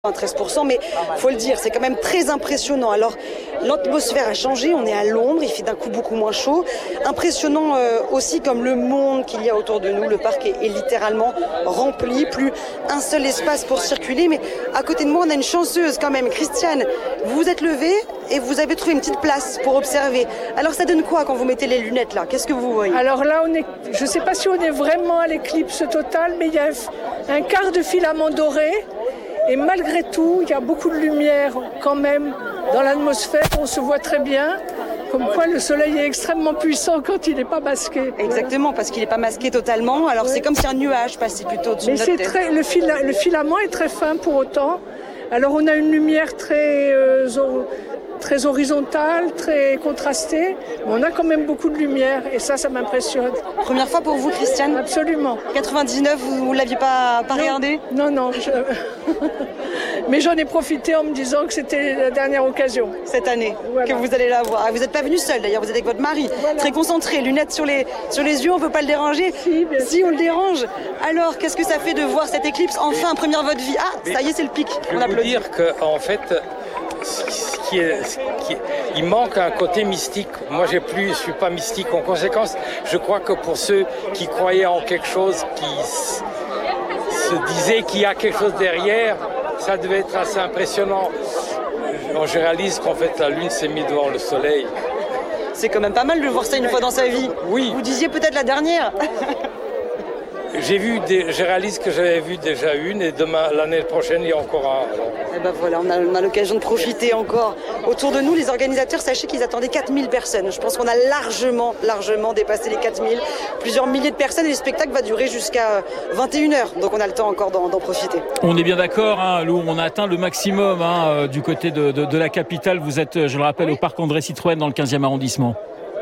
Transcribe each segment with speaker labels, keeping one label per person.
Speaker 1: 13%, mais faut le dire, c'est quand même très impressionnant. Alors, l'atmosphère a changé, on est à l'ombre, il fait d'un coup beaucoup moins chaud. Impressionnant aussi comme le monde qu'il y a autour de nous, le parc est littéralement rempli, plus un seul espace pour circuler, mais à côté de moi, on a une chanceuse quand même. Christiane, vous vous êtes levée et vous avez trouvé une petite place pour observer. Alors, ça donne quoi quand vous mettez les lunettes là? Qu'est-ce que vous voyez?
Speaker 2: Alors là, je ne sais pas si on est vraiment à l'éclipse totale, mais il y a un quart de filament doré. Et malgré tout, il y a beaucoup de lumière quand même dans l'atmosphère, on se voit très bien, comme quoi le soleil est extrêmement puissant quand il n'est pas masqué.
Speaker 1: Exactement, parce qu'il n'est pas masqué totalement, alors c'est comme si un nuage passait plutôt au-dessus de notre tête.
Speaker 2: Mais le filament est très fin pour autant, alors on a une lumière très horizontale, très contrastée, mais on a quand même beaucoup de lumière et ça m'impressionne.
Speaker 1: Première fois pour vous, Christiane?
Speaker 2: Absolument.
Speaker 1: 99, vous ne l'aviez pas regardé?
Speaker 2: Non. Mais j'en ai profité en me disant que c'était la dernière occasion.
Speaker 1: Cette année, voilà, que vous allez la voir. Vous n'êtes pas venue seule d'ailleurs, vous êtes avec votre mari, voilà. Très concentré, lunettes sur les yeux, on ne peut pas le déranger. Si, on le dérange. Alors, qu'est-ce que ça fait de voir cette éclipse enfin première votre vie? Ah, ça y est, c'est le pic.
Speaker 3: Je vais vous dire qu'en fait, il manque un côté mystique. Moi, je ne suis pas mystique. En conséquence, je crois que pour ceux qui croyaient en quelque chose, qui se disaient qu'il y a quelque chose derrière, ça devait être assez impressionnant. Je réalise qu'en fait, la Lune s'est mise devant le Soleil.
Speaker 1: C'est quand même pas mal de voir ça une fois dans sa vie.
Speaker 3: Oui.
Speaker 1: Vous disiez peut-être la dernière.
Speaker 3: Je réalise que j'avais vu déjà une et l'année prochaine, il y a encore un.
Speaker 1: Et ben voilà, on a l'occasion de profiter encore. Autour de nous, les organisateurs, sachez qu'ils attendaient 4000 personnes. Je pense qu'on a largement dépassé les 4000. Plusieurs milliers de personnes et le spectacle va durer jusqu'à 21h. Donc on a le temps encore d'en profiter.
Speaker 4: On est bien d'accord, Lou, on a atteint le maximum du côté de la capitale. Vous êtes, je le rappelle, au parc André Citroën dans le 15e arrondissement.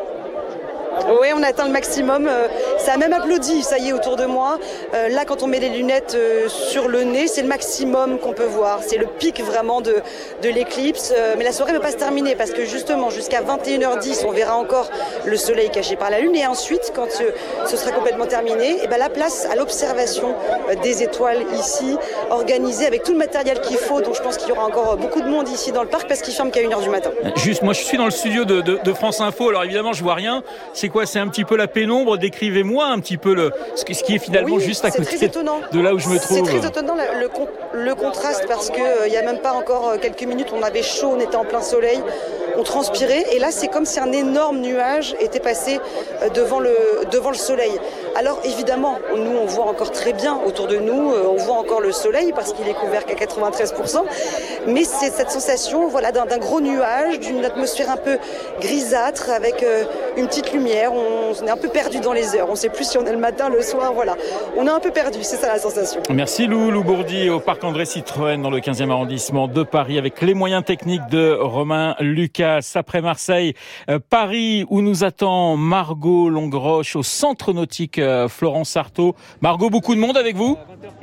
Speaker 1: Oui, on atteint le maximum. Ça a même applaudi, ça y est, autour de moi. Là, quand on met les lunettes sur le nez, c'est le maximum qu'on peut voir. C'est le pic vraiment de l'éclipse. Mais la soirée ne va pas se terminer parce que justement, jusqu'à 21h10, on verra encore le soleil caché par la lune. Et ensuite, quand ce sera complètement terminé, et ben la place à l'observation des étoiles ici, organisée avec tout le matériel qu'il faut. Donc je pense qu'il y aura encore beaucoup de monde ici dans le parc parce qu'il ferme qu'à 1h du matin.
Speaker 4: Juste, moi je suis dans le studio de France Info. Alors évidemment, je vois rien. C'est quoi? C'est un petit peu la pénombre. Décrivez-moi un petit peu ce qui est finalement juste à côté de là où je me trouve.
Speaker 1: C'est très étonnant le contraste parce que il y a même pas encore quelques minutes, on avait chaud, on était en plein soleil, on transpirait et là c'est comme si un énorme nuage était passé devant le soleil. Alors évidemment, nous on voit encore très bien autour de nous, on voit encore le soleil parce qu'il est couvert qu'à 93%, mais c'est cette sensation d'un gros nuage, d'une atmosphère un peu grisâtre avec une petite lumière. On est un peu perdu dans les heures. On ne sait plus si on est le matin, le soir, voilà. On est un peu perdu, c'est ça la sensation.
Speaker 4: Merci Lou Bourdi au parc André Citroën dans le 15e arrondissement de Paris avec les moyens techniques de Romain Lucas. Après Marseille, Paris où nous attend Margot Longroche au centre nautique Florence Artaud. Margot, beaucoup de monde avec vous ?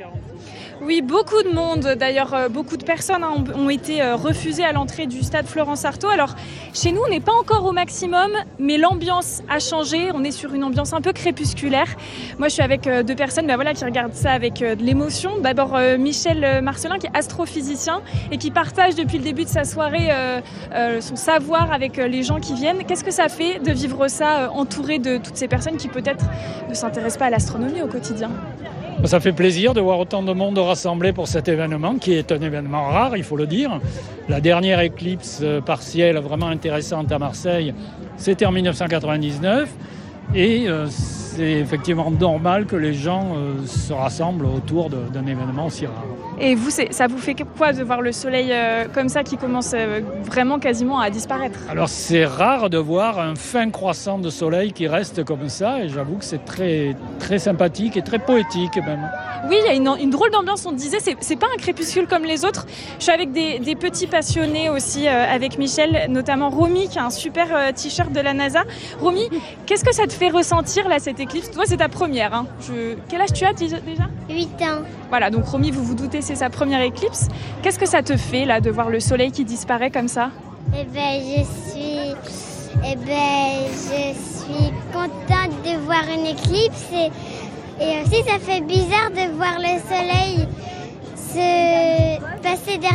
Speaker 5: Oui, beaucoup de monde. D'ailleurs, beaucoup de personnes ont été refusées à l'entrée du stade Florence Artaud. Alors, chez nous, on n'est pas encore au maximum, mais l'ambiance a changé. On est sur une ambiance un peu crépusculaire. Moi, je suis avec deux personnes qui regardent ça avec de l'émotion. D'abord, Michel Marcelin, qui est astrophysicien et qui partage depuis le début de sa soirée son savoir avec les gens qui viennent. Qu'est-ce que ça fait de vivre ça entouré de toutes ces personnes qui peut-être ne s'intéressent pas à l'astronomie au quotidien ?
Speaker 6: Ça fait plaisir de voir autant de monde rassemblé pour cet événement qui est un événement rare, il faut le dire. La dernière éclipse partielle vraiment intéressante à Marseille, c'était en 1999 et c'est effectivement normal que les gens se rassemblent autour d'un événement aussi rare.
Speaker 5: Et vous, ça vous fait quoi de voir le soleil comme ça qui commence vraiment quasiment à disparaître ?
Speaker 6: Alors c'est rare de voir un fin croissant de soleil qui reste comme ça et j'avoue que c'est très, très sympathique et très poétique même.
Speaker 5: Oui, il y a une drôle d'ambiance, on disait, c'est pas un crépuscule comme les autres. Je suis avec des petits passionnés aussi, avec Michel, notamment Romy qui a un super t-shirt de la NASA. Romy, qu'est-ce que ça te fait ressentir là cette éclipse ? Toi c'est ta première, hein. Quel âge tu as déjà ?
Speaker 7: 8 ans.
Speaker 5: Voilà, donc Romy, vous vous doutez, c'est sa première éclipse. Qu'est-ce que ça te fait là de voir le soleil qui disparaît comme ça ?
Speaker 7: Je suis contente de voir une éclipse et aussi ça fait bizarre de voir le soleil se passer derrière